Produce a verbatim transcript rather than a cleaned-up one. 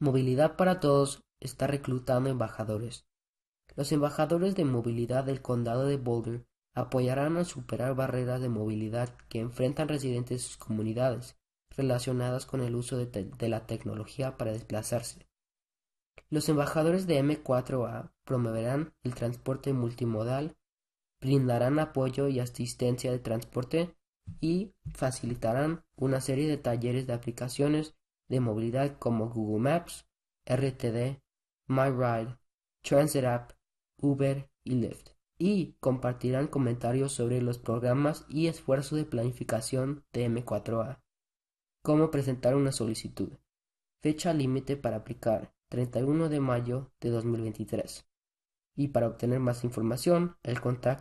Movilidad para Todos está reclutando embajadores. Los embajadores de movilidad del condado de Boulder apoyarán a superar barreras de movilidad que enfrentan residentes de sus comunidades relacionadas con el uso de, te de la tecnología para desplazarse. Los embajadores de eme cuatro a promoverán el transporte multimodal, brindarán apoyo y asistencia de transporte y facilitarán una serie de talleres de aplicaciones de movilidad como Google Maps, erre te de, MyRide, Transit App, Uber y Lyft, y compartirán comentarios sobre los programas y esfuerzos de planificación de eme cuatro a. Cómo presentar una solicitud. Fecha límite para aplicar, treinta y uno de mayo de dos mil veintitrés. Y para obtener más información, el contacto